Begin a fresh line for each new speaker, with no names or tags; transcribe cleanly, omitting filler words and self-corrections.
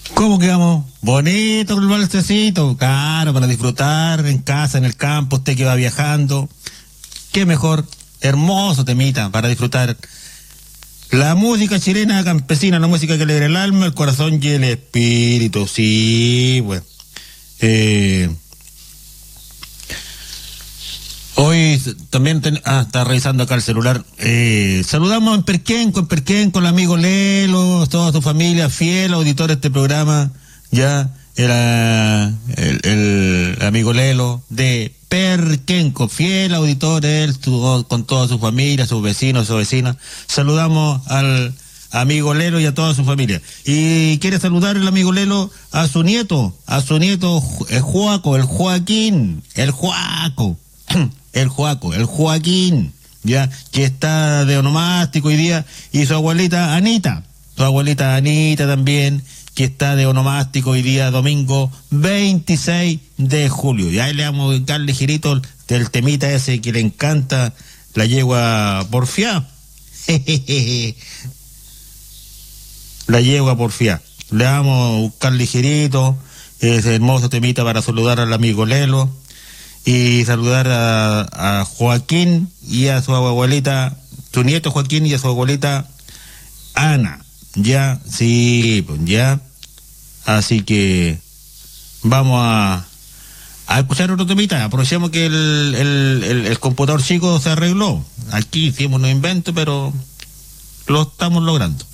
¿Cómo quedamos? Bonito con el balsecito, claro, para disfrutar en casa, en el campo, usted que va viajando. Qué mejor, hermoso temita para disfrutar. La música chilena campesina, la música que alegra el alma, el corazón y el espíritu. Sí, bueno. Hoy también está revisando acá el celular. Saludamos en Perquén, con el amigo Lelo, toda su familia, fiel auditor de este programa. Ya era el amigo Lelo de Perquenco, fiel auditor, él con toda su familia, sus vecinos, sus vecinas. Saludamos al amigo Lelo y a toda su familia. Y quiere saludar el amigo Lelo a su nieto, el Joaco, el Joaquín, el Joaco. El Joaquín, ya, que está de onomástico hoy día, y su abuelita Anita también, que está de onomástico hoy día, domingo 26 de julio. Y ahí le vamos a dedicar ligerito del temita ese que le encanta, la yegua porfiá. La yegua porfiá. Le vamos a buscar ligerito ese hermoso temita para saludar al amigo Lelo. Y saludar a Joaquín y a su abuelita, su nieto Joaquín y a su abuelita Ana. Ya, sí, pues ya. Así que vamos a escuchar otro temita. Aprovechemos que el computador chico se arregló. Aquí hicimos un invento, pero lo estamos logrando.